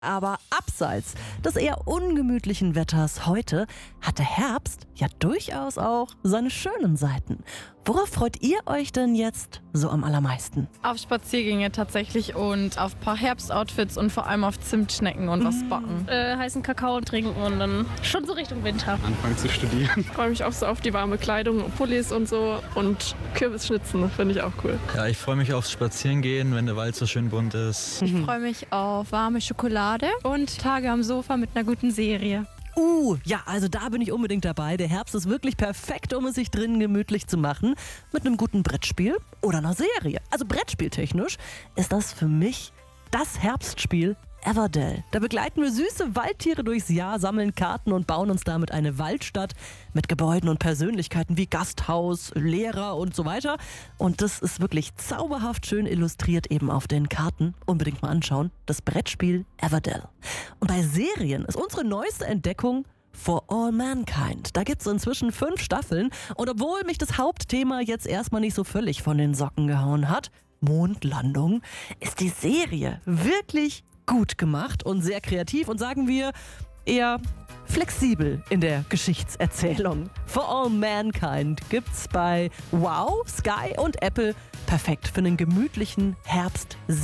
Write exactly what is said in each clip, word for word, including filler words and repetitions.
Aber abseits des eher ungemütlichen Wetters heute hat der Herbst ja durchaus auch seine schönen Seiten. Worauf freut ihr euch denn jetzt so am allermeisten? Auf Spaziergänge tatsächlich und auf ein paar Herbstoutfits und vor allem auf Zimtschnecken und was backen. Äh, heißen Kakao trinken und dann schon so Richtung Winter. Anfangen zu studieren. Ich freue mich auch so auf die warme Kleidung, Pullis und so und Kürbisschnitzen, finde ich auch cool. Ja, ich freue mich aufs Spazierengehen, wenn der Wald so schön bunt ist. Ich freue mich auf warme Schokolade und Tage am Sofa mit einer guten Serie. Uh, ja, also da bin ich unbedingt dabei. Der Herbst ist wirklich perfekt, um es sich drinnen gemütlich zu machen. Mit einem guten Brettspiel oder einer Serie. Also brettspieltechnisch ist das für mich das Herbstspiel Everdell. Da begleiten wir süße Waldtiere durchs Jahr, sammeln Karten und bauen uns damit eine Waldstadt mit Gebäuden und Persönlichkeiten wie Gasthaus, Lehrer und so weiter. Und das ist wirklich zauberhaft schön illustriert eben auf den Karten. Unbedingt mal anschauen. Das Brettspiel Everdell. Und bei Serien ist unsere neueste Entdeckung For All Mankind. Da gibt es inzwischen fünf Staffeln. Und obwohl mich das Hauptthema jetzt erstmal nicht so völlig von den Socken gehauen hat, Mondlandung, ist die Serie wirklich gut gemacht und sehr kreativ und sagen wir eher flexibel in der Geschichtserzählung. For All Mankind gibt's bei Wow, Sky und Apple. Perfekt für einen gemütlichen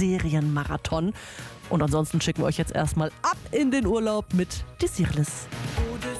Herbst-Serienmarathon. Und ansonsten schicken wir euch jetzt erstmal ab in den Urlaub mit Desirlis.